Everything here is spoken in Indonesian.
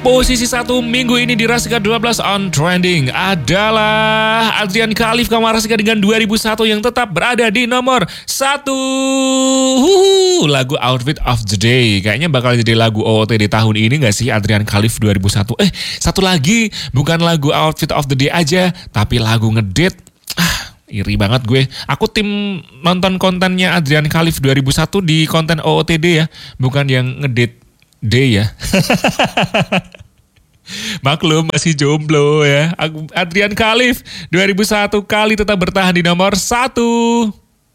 Posisi 1 minggu ini di Rasika 12 on trending adalah Adrian Khalif Kamarasika dengan 2001 yang tetap berada di nomor 1. Lagu Outfit of the Day. Kayaknya bakal jadi lagu OOTD tahun ini gak sih Adrian Khalif 2001? Satu lagi, bukan lagu Outfit of the Day aja, tapi lagu ngedate. Iri banget gue. Aku tim nonton kontennya Adrian Khalif 2001 di konten OOTD ya, bukan yang ngedate day ya. Maklum masih jomblo ya. Adrian Khalif 2001 kali tetap bertahan di nomor 1.